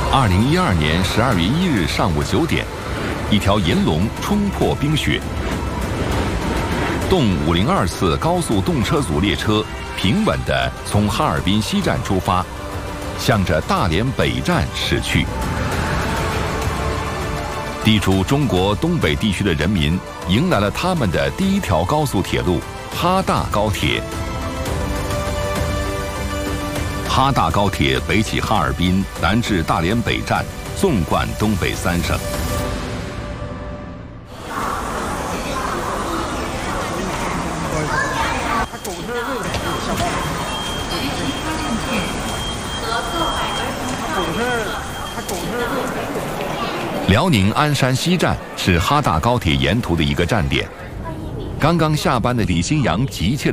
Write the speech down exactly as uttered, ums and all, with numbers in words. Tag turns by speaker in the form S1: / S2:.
S1: 二零一二年十二月一日上午九点，一条银龙冲破冰雪，动五零二次高速动车组列车平稳地从哈尔滨西站出发，向着大连北站驶去。地处中国东北地区的人民迎来了他们的第一条高速铁路——哈大高铁。哈大高铁北起哈尔滨，南至大连北站，纵贯东北三省。辽宁鞍山西站是哈大高铁沿途的一个站点。刚刚下班的李新阳急切地